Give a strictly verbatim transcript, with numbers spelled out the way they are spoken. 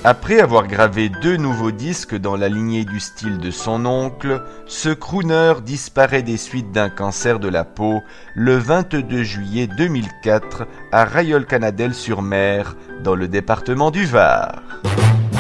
Après avoir gravé deux nouveaux disques dans la lignée du style de son oncle, ce crooner disparaît des suites d'un cancer de la peau le vingt-deux juillet deux mille quatre à Rayol-Canadelle-sur-Mer, dans le département du Var.